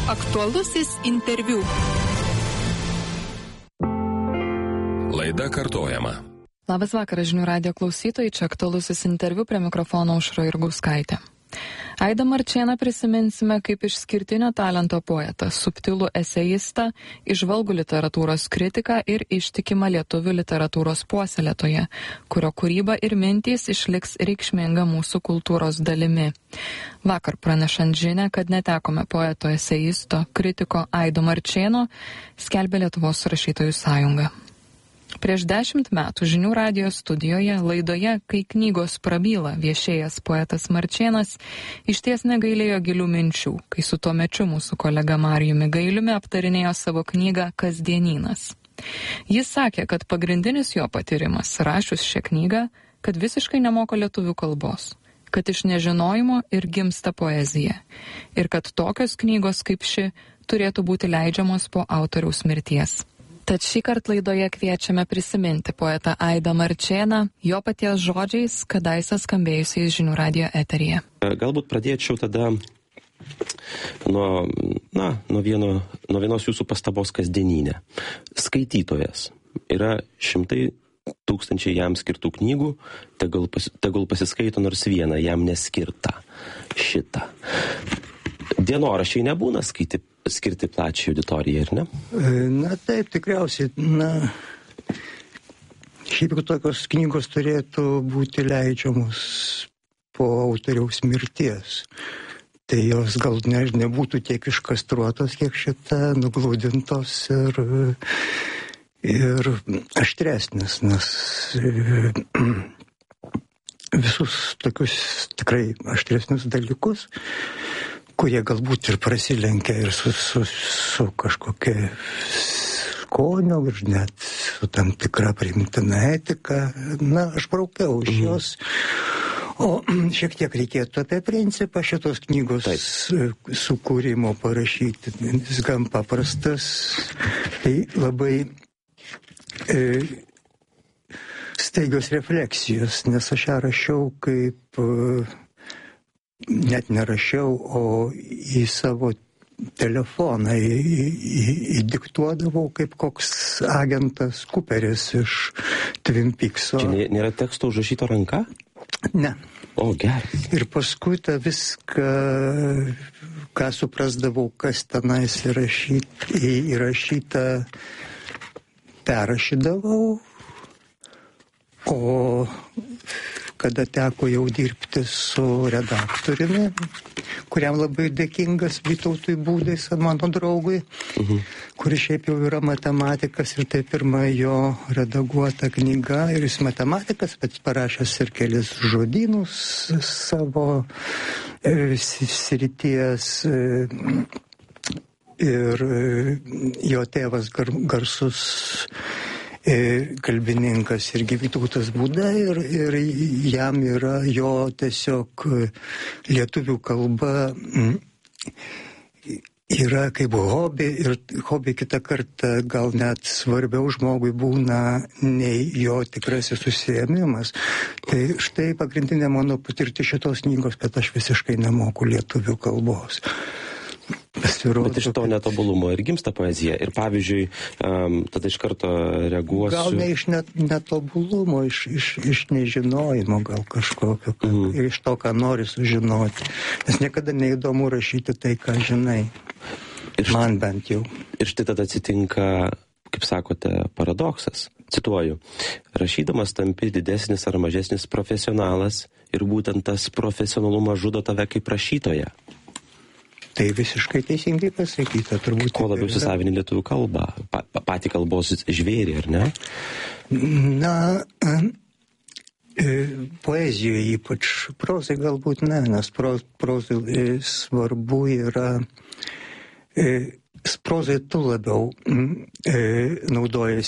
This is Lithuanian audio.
Aktualusis interviu. Laida kartojama. Labas vakaras, žinių radijo klausytojai, čia aktualusis interviu, prie mikrofono Aušra Jurgauskaitė. Aidą Marčėną prisiminsime kaip išskirtinio talento poetą, subtilų eseistą, įžvalgų literatūros kritiką ir ištikimą lietuvių literatūros puoselėtoją, kurio kūryba ir mintys išliks reikšminga mūsų kultūros dalimi. Vakar pranešant žinią, kad netekome poeto eseisto, kritiko Aido Marčėno, skelbė Lietuvos rašytojų sąjunga. Prieš 10 metų žinių radijo studijoje laidoje Kai knygos prabyla viešėjęs poetas Marčėnas išties negailėjo gilių minčių, kai su tuomečiu mūsų kolega Marijumi Gailiumi aptarinėjo savo knygą Kasdienynas. Jis sakė, kad pagrindinis jo patyrimas rašius šią knygą, kad visiškai nemoko lietuvių kalbos, kad iš nežinojimo ir gimsta poezija ir kad tokios knygos kaip ši turėtų būti leidžiamos po autoriaus mirties. Tad šį kartą laidoje kviečiame prisiminti poetą Aidą Marčėną, jo paties žodžiais, kadaise skambėjusiais žinių radijo eteryje. Galbūt pradėčiau tada nuo vienos jūsų pastabos kasdieninė. Skaitytojas. Yra 100,000 jam skirtų knygų, tegul pasiskaito nors vieną jam neskirtą šitą. Dienoraščiai nebūna skirti plačiai auditorijai, ar ne? Na taip, tikriausiai. Šiaip tokios knygos turėtų būti leidžiamos po autoriaus mirties. Tai jos gal nebūtų tiek iškastruotos, kiek šita, nuglūdintos ir aštresnės, nes visus tokius tikrai aštresnius dalykus, kurie galbūt ir prasilenkia ir su kažkokia skonio ir net su tam tikra priimtina etika. Aš braukiau iš jos. O šiek tiek reikėtų apie principą šitos knygos sukūrimo parašyti. Jis gan paprastas. Tai labai staigios refleksijos, nes aš ją rašiau kaip... Net nerašiau, o į savo telefoną įdiktuodavau kaip koks agentas Cooperis iš Twin Peakso. Čia nėra teksto užrašyto ranka? Ne. O, gerai. Ir paskui tą viską, ką suprasdavau, kas tenais įrašyta, perrašydavau, o kada teko jau dirbti su redaktoriumi, kuriam labai dėkingas Vytautui Būdais, mano draugui, kuris šiaip jau yra matematikas ir tai pirma jo redaguota knyga. Ir jis matematikas, bet parašęs ir kelis žodynus savo srities. Ir jo tėvas garsus kalbininkas irgi Vytautas Būda ir jam yra jo tiesiog lietuvių kalba yra kaip hobi ir hobi kitą kartą gal net svarbiau žmogui būna nei jo tikrasis užsiėmimas. Tai štai pagrindinė mano patirtis šitos knygos, kad aš visiškai nemoku lietuvių kalbos. Bet iš to netobulumo ir gimsta poezija. Ir pavyzdžiui, tada iš karto reaguosiu. Gal ne iš netobulumo, iš nežinojimo gal kažkokio, ir iš to, ką nori sužinoti. Nes niekada neįdomu rašyti tai, ką žinai. Man bent jau. Ir štai tada atsitinka, kaip sakote, paradoksas. Cituoju, rašydamas tampi didesnis ar mažesnis profesionalas ir būtent tas profesionalumas žudo tave kaip rašytoją. Tai visiškai teisingai pasakyta, turbūt. Kuo labiau įsisavini lietuvių kalbą, patį kalbos žvėrį, ar ne? Poezijoje ypač, prozai galbūt ne, nes prozai svarbu yra, prozai tu labiau naudojasi